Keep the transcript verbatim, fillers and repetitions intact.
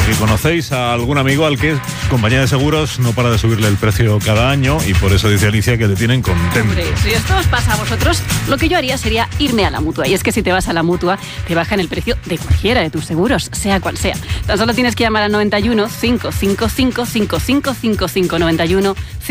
Porque conocéis a algún amigo al que compañía de seguros no para de subirle el precio cada año y por eso dice Alicia que le tienen contento. Hombre, si esto os pasa a vosotros, lo que yo haría sería irme a la Mutua. Y es que si te vas a la Mutua, te bajan el precio de cualquiera de tus seguros, sea cual sea. Tan solo tienes que llamar al noventa y uno, cinco cinco cinco, cinco cinco cinco cinco, noventa y uno